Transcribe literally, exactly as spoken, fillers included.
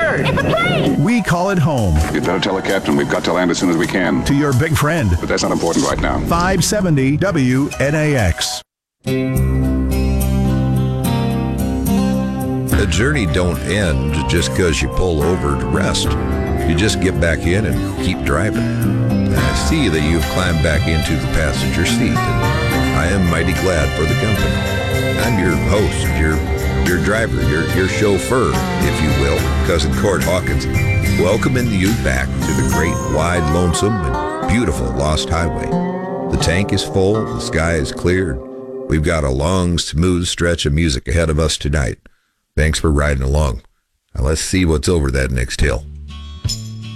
bird. It's a plane. We call it home. You'd better tell the captain we've got to land as soon as we can. To your big friend. But that's not important right now. five seventy W N A X. The journey don't end just because you pull over to rest. You just get back in and keep driving. I see that you've climbed back into the passenger seat, and I am mighty glad for the company. I'm your host, your your driver, your your chauffeur, if you will, Cousin Cord Hawkins, welcoming you back to the great, wide, lonesome, and beautiful Lost Highway. The tank is full, the sky is clear. We've got a long, smooth stretch of music ahead of us tonight. Thanks for riding along. Now let's see what's over that next hill.